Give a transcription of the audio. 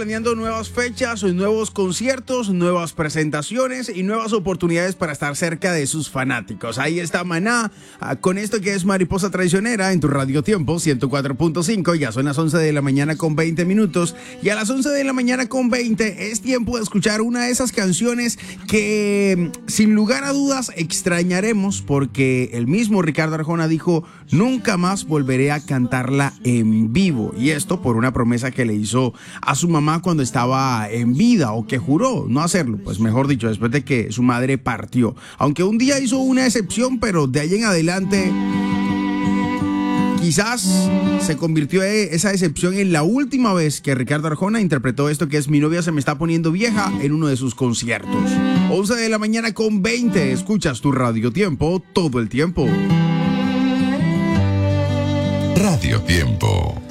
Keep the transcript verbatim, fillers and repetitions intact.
planeando nuevas fechas, nuevos conciertos, nuevas presentaciones y nuevas oportunidades para estar cerca de sus fanáticos. Ahí está Maná con esto que es Mariposa Traicionera en tu Radio Tiempo ciento cuatro punto cinco. Ya son las once de la mañana con veinte minutos y a las once de la mañana con veinte es tiempo de escuchar una de esas canciones que sin lugar a dudas extrañaremos porque el mismo Ricardo Arjona dijo nunca más volveré a cantarla en vivo, y esto por una promesa que le hizo a su mamá cuando estaba en vida, o que juró no hacerlo, pues mejor dicho, después de que su madre partió. Aunque un día hizo una excepción, pero de ahí en adelante quizás se convirtió esa excepción en la última vez que Ricardo Arjona interpretó esto que es Mi novia se me está poniendo vieja en uno de sus conciertos. once de la mañana con veinte, escuchas tu Radio Tiempo todo el tiempo. Radio Tiempo.